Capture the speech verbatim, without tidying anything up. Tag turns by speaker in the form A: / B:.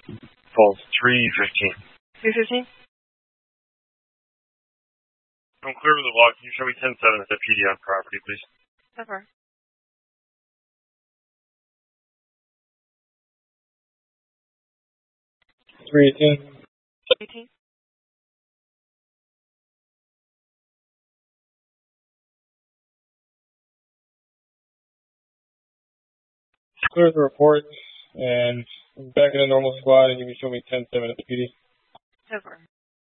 A: Falls three fifteen.
B: three fifteen?
A: I'm clear with the block. Can you show me ten seven at the P D on property, please?
B: Okay.
C: three eighteen.
B: eighteen?
C: Clear the report, and I'm back in a normal squad, and you can show me ten seven at the P D.
B: Okay.